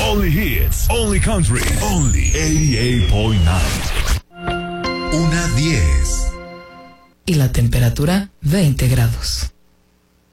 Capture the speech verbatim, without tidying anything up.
Only hits, only country, only ochenta y ocho punto nueve. Una diez. Y la temperatura veinte grados.